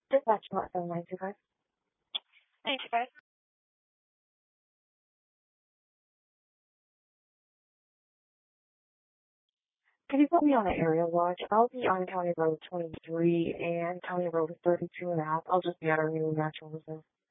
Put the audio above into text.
Dispatch Lot 7925. Thanks, guys. Can you put me on an area watch? I'll be on County Road 23 and County Road 32 and a half. I'll just be at our new natural reserve.